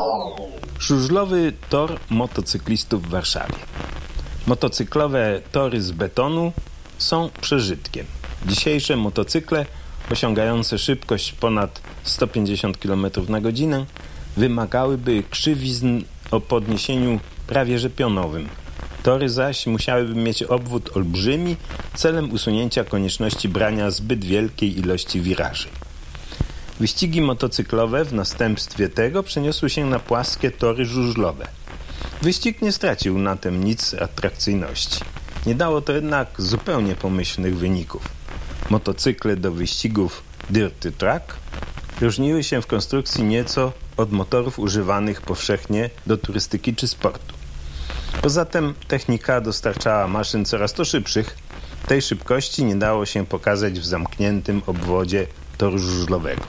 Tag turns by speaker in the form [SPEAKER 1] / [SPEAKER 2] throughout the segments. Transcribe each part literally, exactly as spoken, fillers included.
[SPEAKER 1] Żużlowy tor motocyklistów w Warszawie. Motocyklowe tory z betonu są przeżytkiem. Dzisiejsze motocykle osiągające szybkość ponad sto pięćdziesiąt kilometrów na godzinę wymagałyby krzywizn o podniesieniu prawie że pionowym. Tory zaś musiałyby mieć obwód olbrzymi celem usunięcia konieczności brania zbyt wielkiej ilości wiraży. Wyścigi motocyklowe w następstwie tego przeniosły się na płaskie tory żużlowe. Wyścig nie stracił na tym nic atrakcyjności. Nie dało to jednak zupełnie pomyślnych wyników. Motocykle do wyścigów Dirty Track różniły się w konstrukcji nieco od motorów używanych powszechnie do turystyki czy sportu. Poza tym technika dostarczała maszyn coraz to szybszych. Tej szybkości nie dało się pokazać w zamkniętym obwodzie toru żużlowego.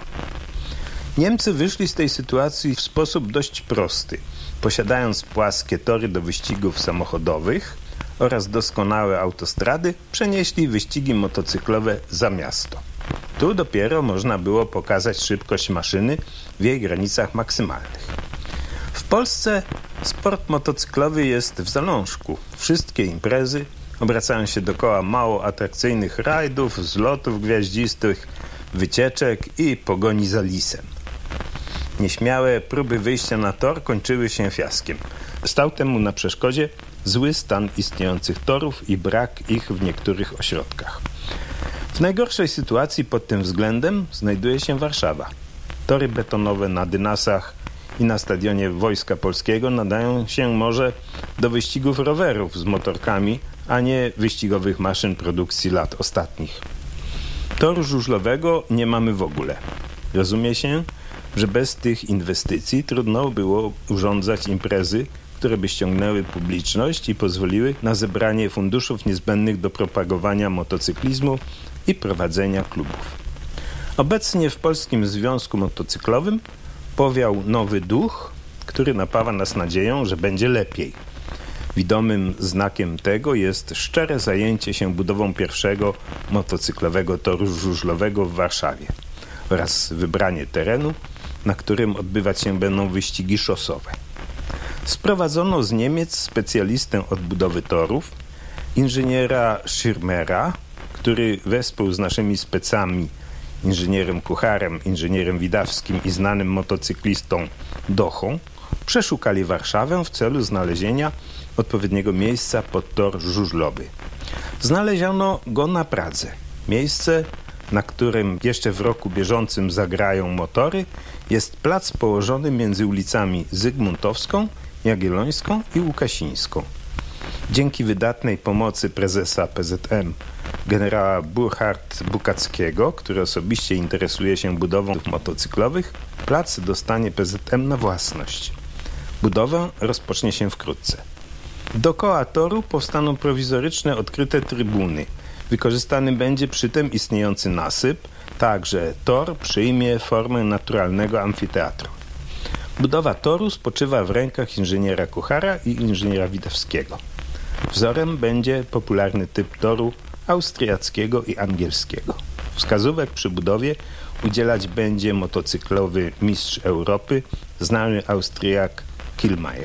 [SPEAKER 1] Niemcy wyszli z tej sytuacji w sposób dość prosty. Posiadając płaskie tory do wyścigów samochodowych oraz doskonałe autostrady, przenieśli wyścigi motocyklowe za miasto. Tu dopiero można było pokazać szybkość maszyny w jej granicach maksymalnych. W Polsce sport motocyklowy jest w zalążku. Wszystkie imprezy obracają się dookoła mało atrakcyjnych rajdów, zlotów gwiaździstych, wycieczek i pogoni za lisem. Nieśmiałe próby wyjścia na tor kończyły się fiaskiem. Stał temu na przeszkodzie zły stan istniejących torów i brak ich w niektórych ośrodkach. W najgorszej sytuacji pod tym względem znajduje się Warszawa. Tory betonowe na Dynasach i na stadionie Wojska Polskiego nadają się może do wyścigów rowerów z motorkami, a nie wyścigowych maszyn produkcji lat ostatnich. Toru żużlowego nie mamy w ogóle. Rozumie się, że bez tych inwestycji trudno było urządzać imprezy, które by ściągnęły publiczność i pozwoliły na zebranie funduszów niezbędnych do propagowania motocyklizmu i prowadzenia klubów. Obecnie w Polskim Związku Motocyklowym powiał nowy duch, który napawa nas nadzieją, że będzie lepiej. Widomym znakiem tego jest szczere zajęcie się budową pierwszego motocyklowego toru żużlowego w Warszawie oraz wybranie terenu, na którym odbywać się będą wyścigi szosowe. Sprowadzono z Niemiec specjalistę od budowy torów, inżyniera Schirmera, który wespół z naszymi specami, inżynierem Kucharem, inżynierem Widawskim i znanym motocyklistą Dochą, przeszukali Warszawę w celu znalezienia odpowiedniego miejsca pod tor żużlowy. Znaleziono go na Pradze. Miejsce, na którym jeszcze w roku bieżącym zagrają motory, jest plac położony między ulicami Zygmuntowską, Jagiellońską i Łukasińską. Dzięki wydatnej pomocy prezesa P Z M generała Burchard Bukackiego, który osobiście interesuje się budową motocyklowych, plac dostanie P Z M na własność. Budowę rozpocznie się wkrótce. Dookoła toru powstaną prowizoryczne odkryte trybuny. Wykorzystany będzie przy tym istniejący nasyp, tak że tor przyjmie formę naturalnego amfiteatru. Budowa toru spoczywa w rękach inżyniera Kuchara i inżyniera Widawskiego. Wzorem będzie popularny typ toru austriackiego i angielskiego. Wskazówek przy budowie udzielać będzie motocyklowy mistrz Europy, znany Austriak Kielmayer.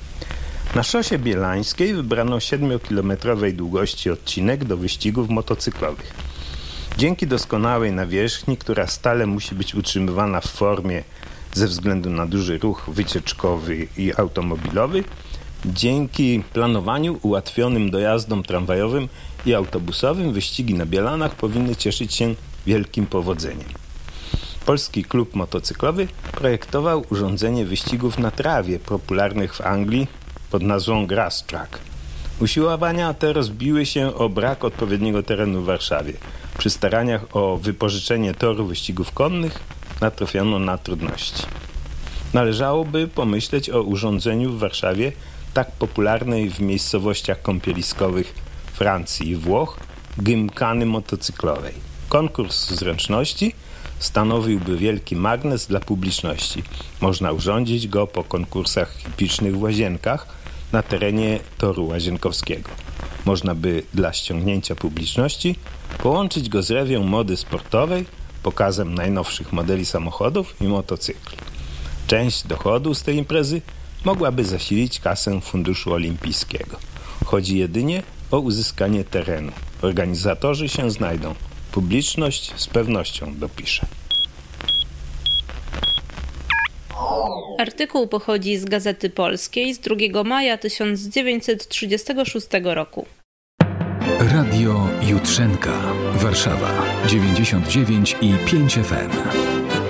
[SPEAKER 1] Na szosie bielańskiej wybrano siedmiokilometrowej długości odcinek do wyścigów motocyklowych. Dzięki doskonałej nawierzchni, która stale musi być utrzymywana w formie ze względu na duży ruch wycieczkowy i automobilowy, dzięki planowaniu ułatwionym dojazdom tramwajowym i autobusowym wyścigi na Bielanach powinny cieszyć się wielkim powodzeniem. Polski klub motocyklowy projektował urządzenie wyścigów na trawie popularnych w Anglii pod nazwą Grass Track. Usiłowania te rozbiły się o brak odpowiedniego terenu w Warszawie. Przy staraniach o wypożyczenie toru wyścigów konnych natrafiono na trudności. Należałoby pomyśleć o urządzeniu w Warszawie tak popularnej w miejscowościach kąpieliskowych Francji i Włoch gymkany motocyklowej. Konkurs zręczności stanowiłby wielki magnes dla publiczności. Można urządzić go po konkursach hippicznych w Łazienkach na terenie toru łazienkowskiego. Można by dla ściągnięcia publiczności połączyć go z rewią mody sportowej, pokazem najnowszych modeli samochodów i motocykli. Część dochodu z tej imprezy mogłaby zasilić kasę Funduszu Olimpijskiego. Chodzi jedynie o uzyskanie terenu. Organizatorzy się znajdą. Publiczność z pewnością dopisze.
[SPEAKER 2] Artykuł pochodzi z Gazety Polskiej z drugiego maja tysiąc dziewięćset trzydziestego szóstego roku.
[SPEAKER 3] Radio Jutrzenka, Warszawa, dziewięćdziesiąt dziewięć i pięć F M.